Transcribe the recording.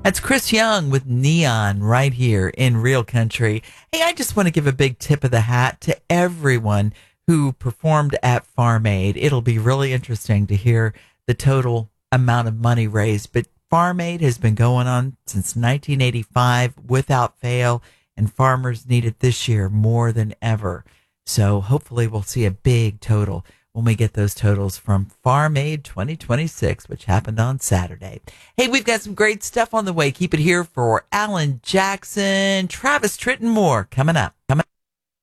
That's Chris Young with Neon right here in Real Country. Hey, I just want to give a big tip of the hat to everyone who performed at Farm Aid. It'll be really interesting to hear the total amount of money raised. But Farm Aid has been going on since 1985 without fail, and farmers need it this year more than ever. So hopefully we'll see a big total when we get those totals from Farm Aid 2026, which happened on Saturday. Hey, we've got some great stuff on the way. Keep it here for Alan Jackson, Travis Tritt, and more coming up.